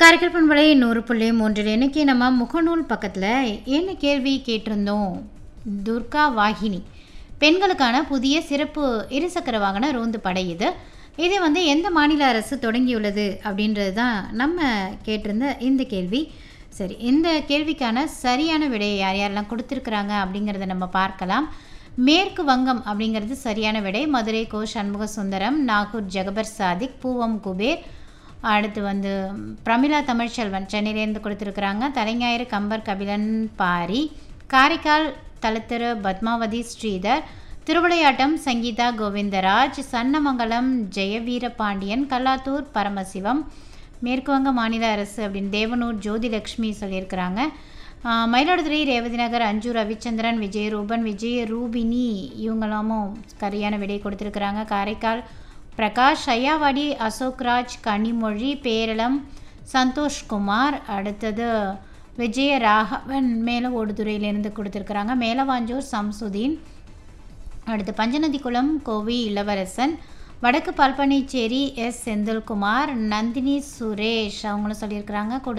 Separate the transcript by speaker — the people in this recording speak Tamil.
Speaker 1: காரைக்கால் பண்பலை 100.3 இன்னைக்கு நம்ம முகநூல் பக்கத்தில் என்ன கேள்வி கேட்டிருந்தோம். துர்கா வாகினி பெண்களுக்கான புதிய சிறப்பு இருசக்கர வாகன ரோந்து படை இது எந்த மாநில அரசு தொடங்கியுள்ளது அப்படின்றது தான் நம்ம கேட்டிருந்த இந்த கேள்வி. சரி, இந்த கேள்விக்கான சரியான விடையை யார் யாரெல்லாம் கொடுத்துருக்குறாங்க அப்படிங்கிறத நம்ம பார்க்கலாம். மேற்கு வங்கம் அப்படிங்கிறது சரியான விடை. மதுரை கோ சண்முக சுந்தரம், நாகூர் ஜகபர் சாதிக், பூவம் குபேர், அடுத்து பிரமிளா தமிழ்ச்செல்வன் சென்னையிலேருந்து கொடுத்துருக்குறாங்க. தலைஞாயிறு கம்பர் கபிலன் பாரி, காரைக்கால் தலத்திரு பத்மாவதி ஸ்ரீதர், திருவிளையாட்டம் சங்கீதா கோவிந்தராஜ், சன்னமங்கலம் ஜெயவீர பாண்டியன், கல்லாத்தூர் பரமசிவம், மேற்குவங்க மாநில அரசு அப்படின்னு தேவனூர் ஜோதிலக்ஷ்மி சொல்லியிருக்கிறாங்க. மயிலாடுதுறை ரேவதி நகர் அஞ்சு ரவிச்சந்திரன், விஜய் ரூபன், விஜய் ரூபினி இவங்களாமும் சரியான விடை கொடுத்துருக்குறாங்க. காரைக்கால் பிரகாஷ், ஐயாவாடி அசோக்ராஜ், கனிமொழி, பேரளம் சந்தோஷ்குமார், அடுத்தது விஜய ராகவன் மேல ஓடுதுறையிலேருந்து கொடுத்துருக்குறாங்க. மேலவாஞ்சூர் சம்சுதீன், அடுத்து பஞ்சநதிக்குளம் கோவி இளவரசன், வடக்கு பால்பனிச்சேரி எஸ் செந்தில்குமார், நந்தினி சுரேஷ் அவங்களும் சொல்லியிருக்கிறாங்க.